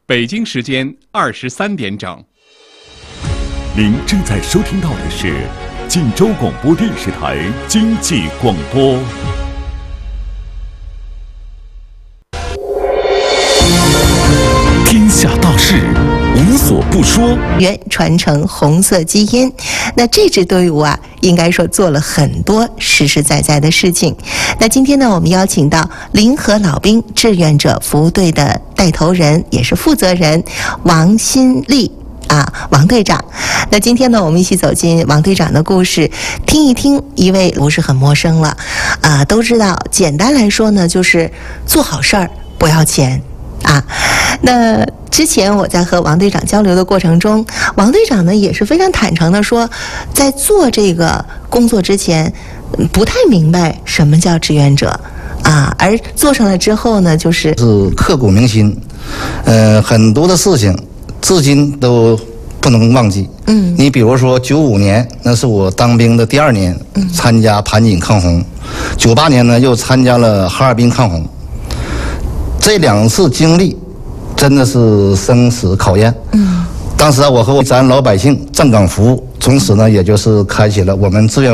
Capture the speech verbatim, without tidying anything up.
北京时间二十三点整。 您正在收听到的是晋州广播电视台经济广播。天下大事，无所不说。 原传承红色基因，那这支队伍啊，应该说做了很多实实在在的事情。那今天呢，我们邀请到临河老兵志愿者服务队的带头人，也是负责人王新立。啊，王队长，那今天呢，我们一起走进王队长的故事，听一听一位不是很陌生了，啊，都知道，简单来说呢，就是做好事儿不要钱啊。那之前我在和王队长交流的过程中，王队长呢也是非常坦诚的说，在做这个工作之前，不太明白什么叫志愿者啊，而做上了之后呢，就是是刻骨铭心，呃，很多的事情。至今都不能忘记。嗯，你比如说九五年，那是我当兵的第二年，嗯、参加盘锦抗洪。九八年呢，又参加了哈尔滨抗洪。这两次经历，真的是生死考验。嗯，当时啊，我和咱老百姓站岗服务，从此呢，也就是开启了我们志愿